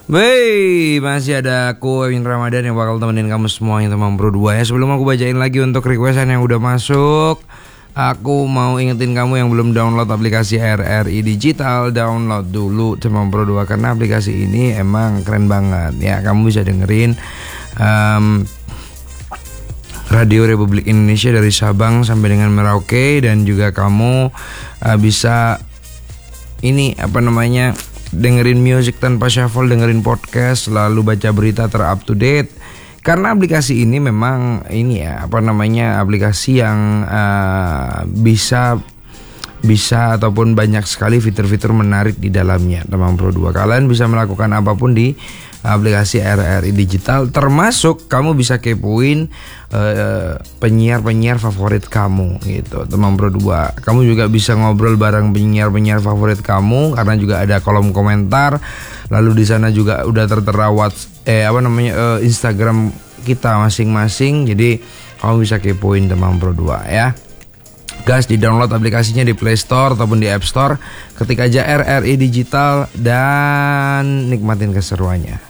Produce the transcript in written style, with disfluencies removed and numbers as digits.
Wey, masih ada aku Ewin Ramadan yang bakal temenin kamu semuanya teman Pro 2 ya. Sebelum aku bacain lagi untuk requestan yang udah masuk, aku mau ingetin kamu yang belum download aplikasi RRI Digital, download dulu teman Pro 2 karena aplikasi ini emang keren banget ya. Kamu bisa dengerin Radio Republik Indonesia dari Sabang sampai dengan Merauke, dan juga kamu bisa dengerin music tanpa shuffle, dengerin podcast, lalu baca berita ter-up to date. Karena aplikasi ini memang aplikasi yang bisa ataupun banyak sekali fitur-fitur menarik di dalamnya teman Pro 2. Kalian bisa melakukan apapun di aplikasi RRI Digital, termasuk kamu bisa kepoin penyiar-penyiar favorit kamu gitu teman Pro 2. Kamu juga bisa ngobrol bareng penyiar-penyiar favorit kamu karena juga ada kolom komentar. Lalu di sana juga udah tertera Instagram kita masing-masing. Jadi kamu bisa kepoin teman Pro 2 ya. Guys, di-download aplikasinya di Play Store ataupun di App Store. Ketik aja RRI Digital dan nikmatin keseruannya.